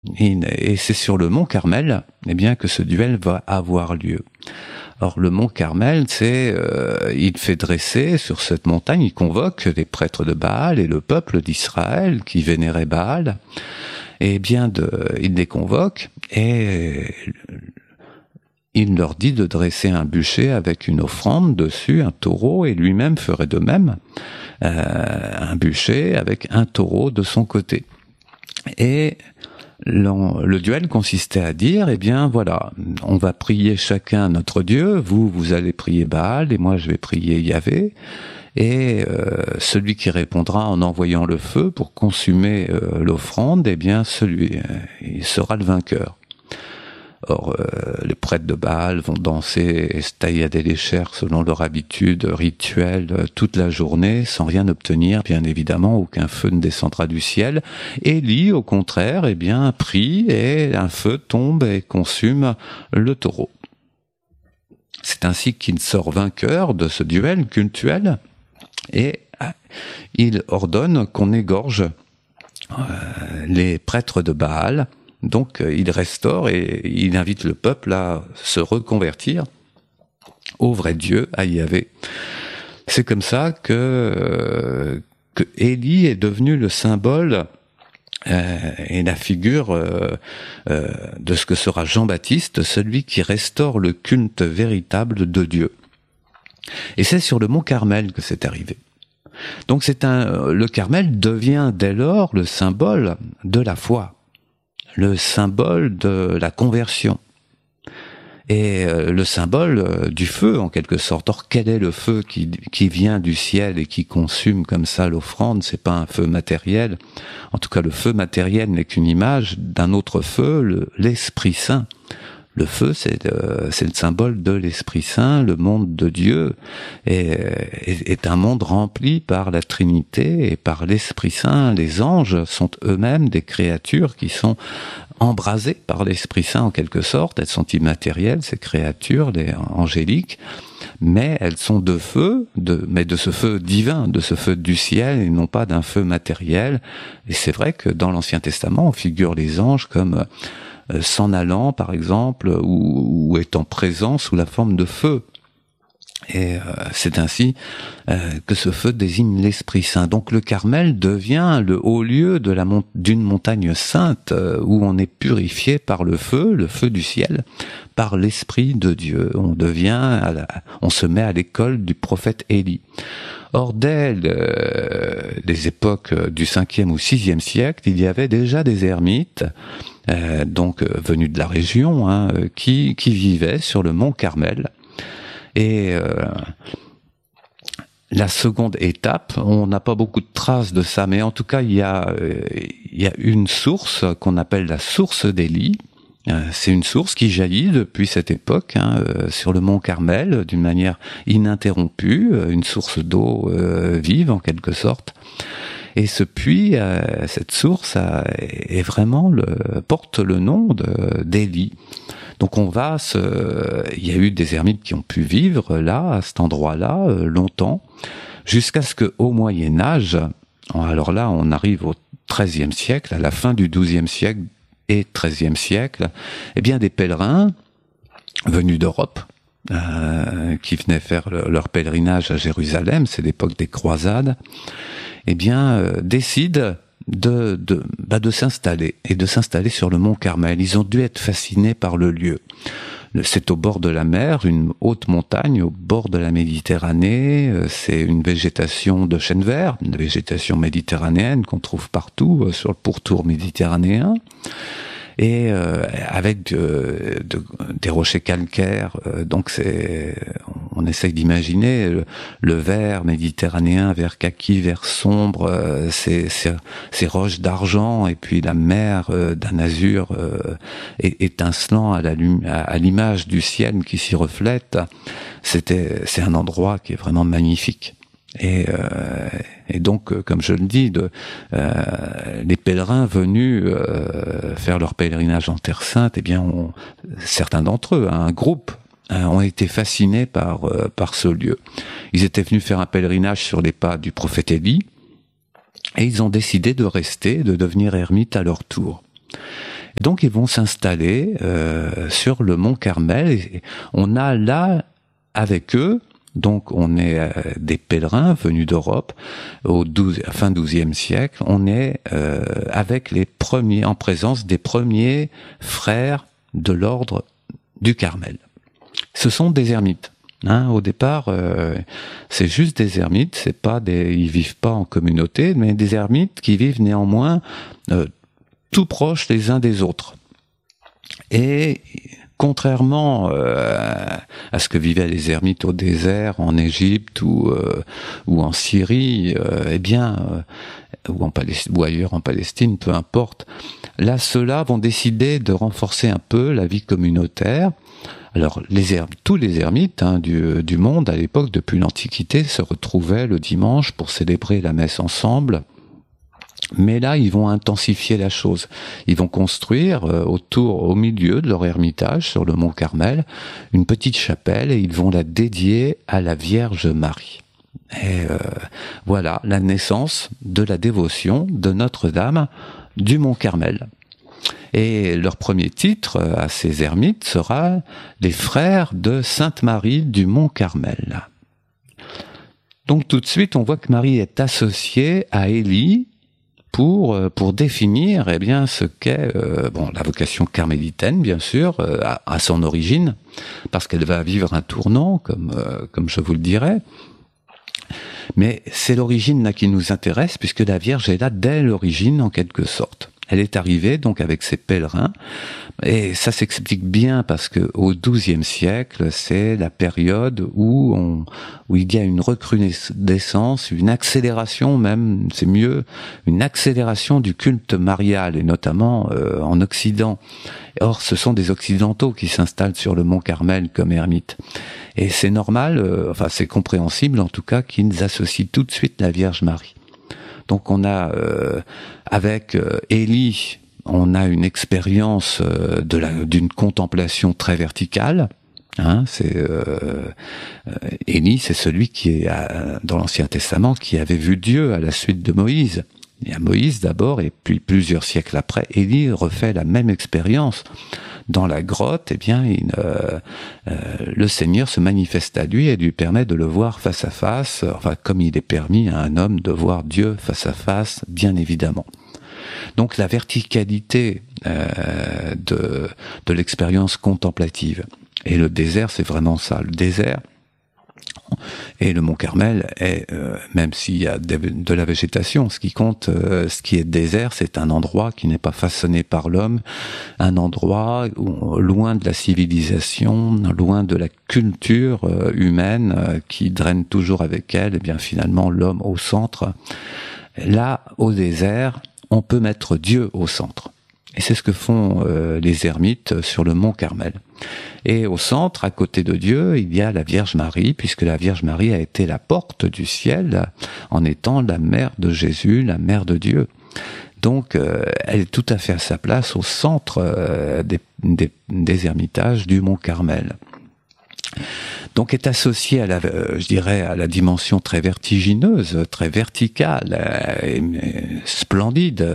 Et c'est sur le mont Carmel, eh bien, que ce duel va avoir lieu. Or, le mont Carmel, il fait dresser sur cette montagne, il convoque les prêtres de Baal et le peuple d'Israël qui vénérait Baal. Et bien, il les convoque et il leur dit de dresser un bûcher avec une offrande dessus, un taureau, et lui-même ferait de même, un bûcher avec un taureau de son côté. Et le duel consistait à dire, eh bien voilà, on va prier chacun notre Dieu, vous allez prier Baal et moi je vais prier Yahvé, et celui qui répondra en envoyant le feu pour consumer l'offrande, eh bien il sera le vainqueur. Or, les prêtres de Baal vont danser et se taillader les chairs selon leur habitude rituelle toute la journée, sans rien obtenir, bien évidemment, aucun feu ne descendra du ciel. Élie, au contraire, eh bien, prie et un feu tombe et consume le taureau. C'est ainsi qu'il sort vainqueur de ce duel cultuel et il ordonne qu'on égorge les prêtres de Baal. Donc il restaure et il invite le peuple à se reconvertir au vrai Dieu, à Yahvé. C'est comme ça que Élie est devenu le symbole et la figure de ce que sera Jean-Baptiste, celui qui restaure le culte véritable de Dieu. Et c'est sur le mont Carmel que c'est arrivé. Donc le Carmel devient dès lors le symbole de la foi, le symbole de la conversion et le symbole du feu en quelque sorte. Or, quel est le feu qui vient du ciel et qui consume comme ça l'offrande? C'est pas un feu matériel. En tout cas, le feu matériel n'est qu'une image d'un autre feu, l'Esprit Saint. Le feu, c'est le symbole de l'Esprit Saint. Le monde de Dieu est un monde rempli par la Trinité et par l'Esprit Saint. Les anges sont eux-mêmes des créatures qui sont embrasées par l'Esprit Saint en quelque sorte. Elles sont immatérielles, ces créatures, les angéliques, mais elles sont de feu, mais de ce feu divin, de ce feu du ciel et non pas d'un feu matériel. Et c'est vrai que dans l'Ancien Testament, on figure les anges comme s'en allant, par exemple, ou étant présents sous la forme de feu. Et c'est ainsi que ce feu désigne l'Esprit Saint. Donc le Carmel devient le haut lieu d'une montagne sainte où on est purifié par le feu du ciel, par l'Esprit de Dieu. On se met à l'école du prophète Élie. Or, dès les époques du 5e ou 6e siècle, il y avait déjà des ermites, venus de la région, qui vivaient sur le mont Carmel. Et la seconde étape, on n'a pas beaucoup de traces de ça, mais en tout cas, il y a une source qu'on appelle la source d'Élie. C'est une source qui jaillit depuis cette époque sur le mont Carmel d'une manière ininterrompue, une source d'eau vive en quelque sorte. Et ce puits, cette source, porte le nom d'Élie. Donc il y a eu des ermites qui ont pu vivre là, à cet endroit-là, longtemps, jusqu'à ce qu'au Moyen-Âge, alors là on arrive au XIIIe siècle, à la fin du XIIe siècle et XIIIe siècle, eh bien des pèlerins venus d'Europe, qui venaient faire leur pèlerinage à Jérusalem, c'est l'époque des croisades, eh bien décident de s'installer et de s'installer sur le mont Carmel. Ils ont dû être fascinés par le lieu. C'est au bord de la mer, une haute montagne au bord de la Méditerranée. C'est une végétation de chêne vert, une végétation méditerranéenne qu'on trouve partout sur le pourtour méditerranéen. Et avec des rochers calcaires, donc on essaye d'imaginer le vert méditerranéen, vert kaki, vert sombre, ces roches d'argent, et puis la mer d'un azur étincelant à l'image du ciel qui s'y reflète. C'est un endroit qui est vraiment magnifique. Et donc, comme je le dis, les pèlerins venus faire leur pèlerinage en Terre Sainte, eh bien, certains d'entre eux, un groupe, ont été fascinés par ce lieu. Ils étaient venus faire un pèlerinage sur les pas du prophète Élie, et ils ont décidé de rester, de devenir ermites à leur tour. Donc ils vont s'installer sur le mont Carmel. Et on a là avec eux, donc on est des pèlerins venus d'Europe fin XIIe siècle. On est avec les premiers, en présence des premiers frères de l'ordre du Carmel. Ce sont des ermites. Au départ, c'est juste des ermites. C'est pas ils vivent pas en communauté, mais des ermites qui vivent néanmoins tout proches les uns des autres. Et contrairement à ce que vivaient les ermites au désert, en Égypte ou en Syrie, ou ailleurs en Palestine, peu importe, là, ceux-là vont décider de renforcer un peu la vie communautaire. Alors, tous les ermites du monde, à l'époque, depuis l'Antiquité, se retrouvaient le dimanche pour célébrer la messe ensemble. Mais là, ils vont intensifier la chose. Ils vont construire au milieu de leur ermitage, sur le mont Carmel, une petite chapelle et ils vont la dédier à la Vierge Marie. Et voilà la naissance de la dévotion de Notre-Dame du mont Carmel. Et leur premier titre à ces ermites sera les frères de Sainte Marie du mont Carmel. Donc tout de suite, on voit que Marie est associée à Élie pour définir ce qu'est la vocation carmélitaine, bien sûr, à son origine, parce qu'elle va vivre un tournant, comme je vous le dirai. Mais c'est l'origine là qui nous intéresse, puisque la Vierge est là dès l'origine, en quelque sorte. Elle est arrivée donc avec ses pèlerins, et ça s'explique bien parce que au XIIe siècle, c'est la période où il y a une recrudescence, une accélération même, c'est mieux, une accélération du culte marial, et notamment en Occident. Or, ce sont des Occidentaux qui s'installent sur le mont Carmel comme ermites. Et c'est normal, c'est compréhensible en tout cas, qu'ils associent tout de suite la Vierge Marie. Donc on a avec Élie, on a une expérience d'une contemplation très verticale. Élie, c'est celui qui est dans l'Ancien Testament qui avait vu Dieu à la suite de Moïse. Il y a Moïse d'abord, et puis plusieurs siècles après, Élie refait la même expérience. Dans la grotte, le Seigneur se manifeste à lui et lui permet de le voir face à face, comme il est permis à un homme de voir Dieu face à face, bien évidemment. Donc la verticalité de l'expérience contemplative. Et le désert, c'est vraiment ça. Le désert et le mont Carmel est, même s'il y a de la végétation, ce qui compte, ce qui est désert, c'est un endroit qui n'est pas façonné par l'homme, un endroit loin de la civilisation, loin de la culture humaine qui draine toujours avec elle, et bien finalement l'homme au centre. Là, au désert, on peut mettre Dieu au centre. Et c'est ce que font les ermites sur le mont Carmel. Et au centre, à côté de Dieu, il y a la Vierge Marie, puisque la Vierge Marie a été la porte du ciel en étant la mère de Jésus, la mère de Dieu. Donc, elle est tout à fait à sa place au centre des ermitages du mont Carmel. Donc est associée à la dimension très vertigineuse, très verticale, et splendide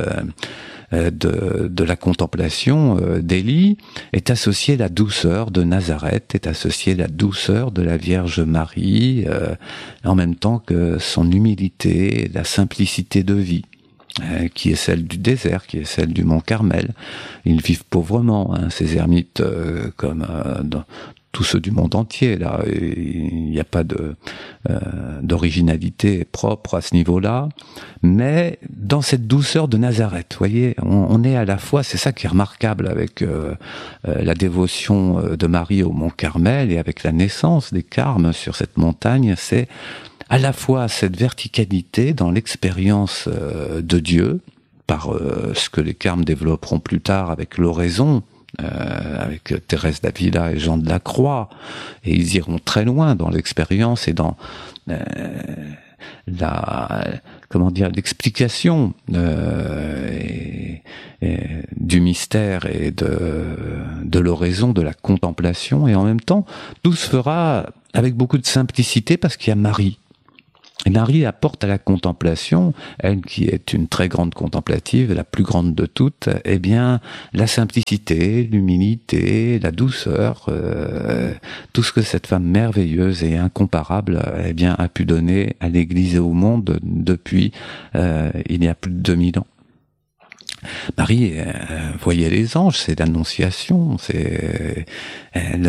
de la contemplation d'Élie, est associée la douceur de Nazareth, est associée la douceur de la Vierge Marie, en même temps que son humilité, la simplicité de vie, qui est celle du désert, qui est celle du mont Carmel. Ils vivent pauvrement, ces ermites, comme dans tous ceux du monde entier. Là, il n'y a pas d'originalité propre à ce niveau-là, mais dans cette douceur de Nazareth, vous voyez, on est à la fois, c'est ça qui est remarquable avec la dévotion de Marie au mont Carmel et avec la naissance des Carmes sur cette montagne, c'est à la fois cette verticalité dans l'expérience de Dieu, par ce que les Carmes développeront plus tard avec l'oraison, avec Thérèse d'Avila et Jean de la Croix, et ils iront très loin dans l'expérience et dans l'explication du mystère et de l'oraison, de la contemplation, et en même temps tout se fera avec beaucoup de simplicité parce qu'il y a Marie. Et Marie apporte à la contemplation, elle qui est une très grande contemplative, la plus grande de toutes, eh bien, la simplicité, l'humilité, la douceur, tout ce que cette femme merveilleuse et incomparable, eh bien, a pu donner à l'Église et au monde depuis il y a plus de 2000 ans. Marie voyait les anges, c'est l'annonciation, elle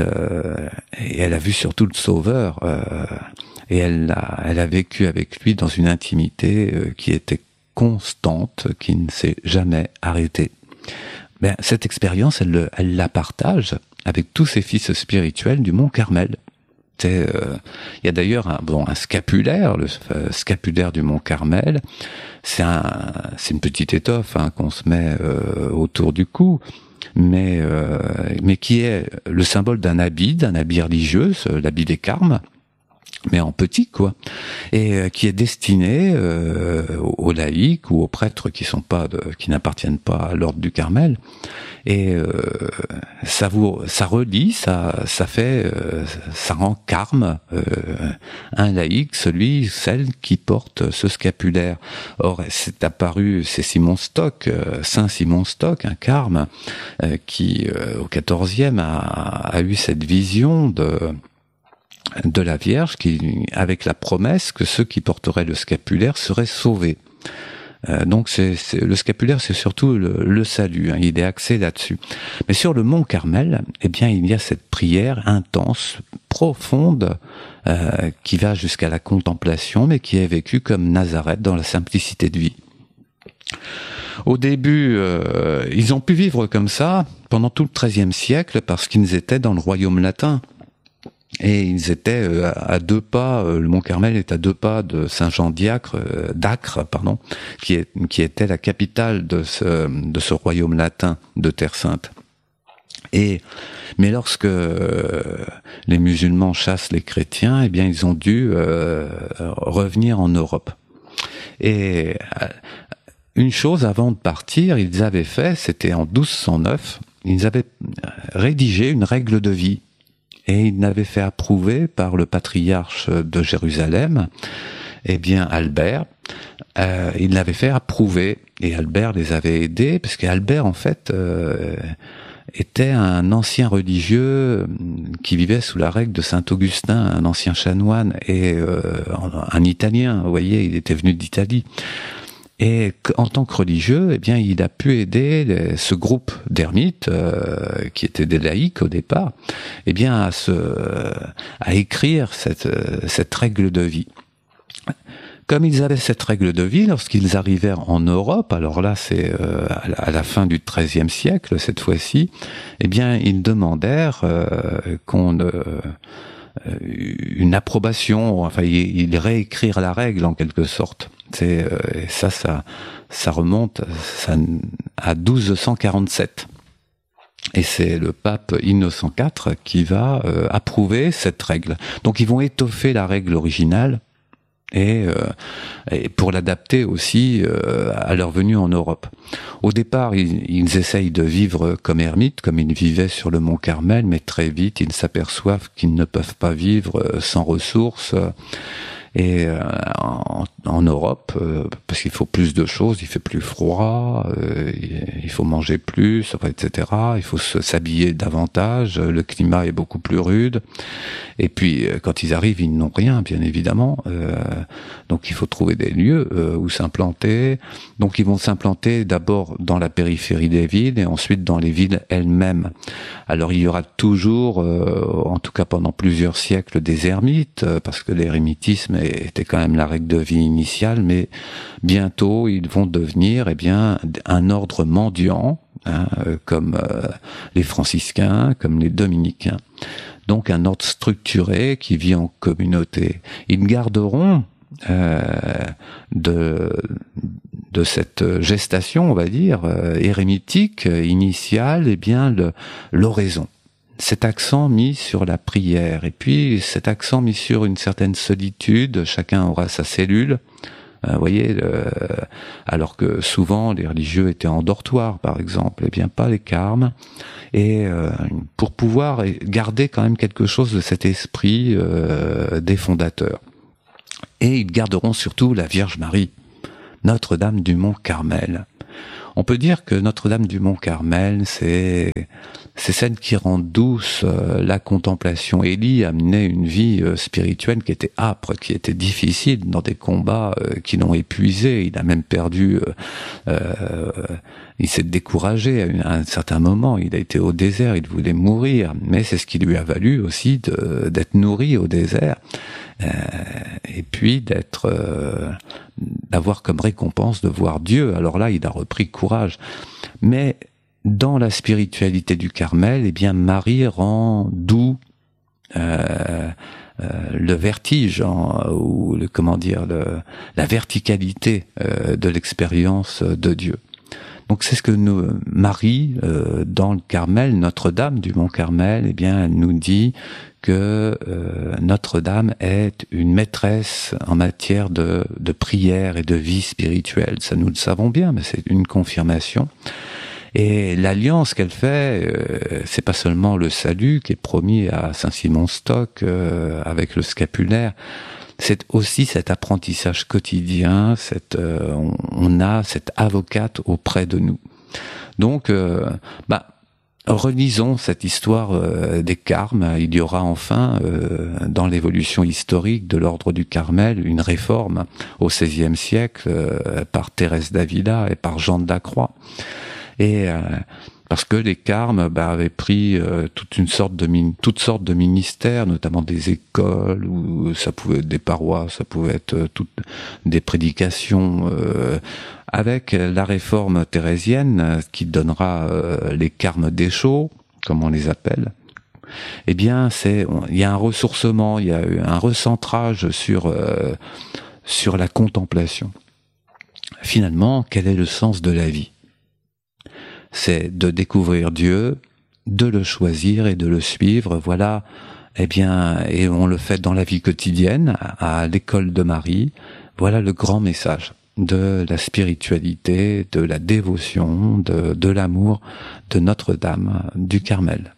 a vu surtout le Sauveur, et elle a vécu avec lui dans une intimité qui était constante, qui ne s'est jamais arrêtée. Ben, cette expérience, elle la partage avec tous ses fils spirituels du Mont Carmel. Il y a d'ailleurs un scapulaire, le scapulaire du Mont Carmel. C'est une petite étoffe qu'on se met autour du cou, mais qui est le symbole d'un habit religieux, l'habit des Carmes, mais en petit, quoi, et qui est destiné aux laïcs ou aux prêtres qui n'appartiennent pas à l'ordre du Carmel. Et ça relie, ça rend carme un laïc, celle qui porte ce scapulaire. Or, c'est Simon Stock, Saint Simon Stock, un carme, qui au XIVe a eu cette vision de la Vierge, avec la promesse que ceux qui porteraient le scapulaire seraient sauvés. Donc le scapulaire, c'est surtout le salut, il est axé là-dessus. Mais sur le Mont Carmel, eh bien, il y a cette prière intense, profonde, qui va jusqu'à la contemplation, mais qui est vécue comme Nazareth, dans la simplicité de vie. Au début, ils ont pu vivre comme ça pendant tout le XIIIe siècle, parce qu'ils étaient dans le royaume latin. Et ils étaient à 2 pas, le Mont Carmel est à 2 pas de Saint-Jean d'Acre, qui était la capitale de ce royaume latin de Terre Sainte. Mais lorsque les musulmans chassent les chrétiens, eh bien ils ont dû revenir en Europe. Et une chose avant de partir, ils avaient fait, c'était en 1209, ils avaient rédigé une règle de vie. Et il l'avait fait approuver par le patriarche de Jérusalem, eh bien Albert. Il l'avait fait approuver, et Albert les avait aidés, parce qu'Albert, en fait, était un ancien religieux qui vivait sous la règle de Saint Augustin, un ancien chanoine, et un Italien, vous voyez, il était venu d'Italie. Et en tant que religieux, eh bien, il a pu aider ce groupe d'ermites, qui étaient des laïcs au départ, eh bien, à écrire cette règle de vie. Comme ils avaient cette règle de vie, lorsqu'ils arrivèrent en Europe, alors là, c'est à la fin du XIIIe siècle, cette fois-ci, eh bien, ils demandèrent une approbation, enfin, ils réécrire la règle en quelque sorte. Ça remonte à 1247. Et c'est le pape Innocent IV qui va approuver cette règle. Donc ils vont étoffer la règle originale et pour l'adapter aussi à leur venue en Europe. Au départ, ils essayent de vivre comme ermites, comme ils vivaient sur le Mont Carmel, mais très vite, ils s'aperçoivent qu'ils ne peuvent pas vivre sans ressources. Et en Europe, parce qu'il faut plus de choses, il fait plus froid, il faut manger plus, etc. Il faut s'habiller davantage, le climat est beaucoup plus rude. Et puis, quand ils arrivent, ils n'ont rien, bien évidemment. Donc, il faut trouver des lieux où s'implanter. Donc, ils vont s'implanter d'abord dans la périphérie des villes et ensuite dans les villes elles-mêmes. Alors, il y aura toujours, en tout cas pendant plusieurs siècles, des ermites, parce que l'éremitisme était quand même la règle de vie initiale, mais bientôt ils vont devenir un ordre mendiant, comme les franciscains, comme les dominicains. Donc un ordre structuré qui vit en communauté. Ils garderont de cette gestation, on va dire, érémitique initiale, l'oraison. Cet accent mis sur la prière, et puis cet accent mis sur une certaine solitude, chacun aura sa cellule, vous voyez, alors que souvent les religieux étaient en dortoir, par exemple, et bien pas les carmes, et pour pouvoir garder quand même quelque chose de cet esprit des fondateurs. Et ils garderont surtout la Vierge Marie, Notre-Dame du Mont Carmel. On peut dire que Notre-Dame du Mont Carmel, c'est celle qui rend douce la contemplation. Élie a mené une vie spirituelle qui était âpre, qui était difficile, dans des combats qui l'ont épuisé. Il a même perdu, il s'est découragé à un certain moment. Il a été au désert, il voulait mourir, mais c'est ce qui lui a valu aussi d'être nourri au désert. Et puis d'avoir comme récompense de voir Dieu. Alors là, il a repris courage. Mais dans la spiritualité du Carmel, eh bien, Marie rend doux le vertige, ou la verticalité de l'expérience de Dieu. Donc c'est ce que Marie, dans le Carmel, Notre-Dame du Mont Carmel, eh bien, elle nous dit que Notre-Dame est une maîtresse en matière de prière et de vie spirituelle. Ça, nous le savons bien, mais c'est une confirmation. Et l'alliance qu'elle fait, c'est pas seulement le salut qui est promis à Saint-Simon-Stock avec le scapulaire. C'est aussi cet apprentissage quotidien, on a cette avocate auprès de nous. Donc, relisons cette histoire des Carmes. Il y aura enfin, dans l'évolution historique de l'ordre du Carmel, une réforme au XVIe siècle par Thérèse d'Avila et par Jean de la Croix. Et parce que les Carmes avaient pris toutes sortes de ministères, notamment des écoles, ou ça pouvait être des paroisses, ça pouvait être des prédications. Avec la réforme thérésienne qui donnera les Carmes déchaux, comme on les appelle, eh bien il y a un ressourcement, il y a un recentrage sur la contemplation. Finalement, quel est le sens de la vie ? C'est de découvrir Dieu, de le choisir et de le suivre. Voilà, eh bien, et on le fait dans la vie quotidienne, à l'école de Marie. Voilà le grand message de la spiritualité, de la dévotion, de l'amour de Notre-Dame du Carmel.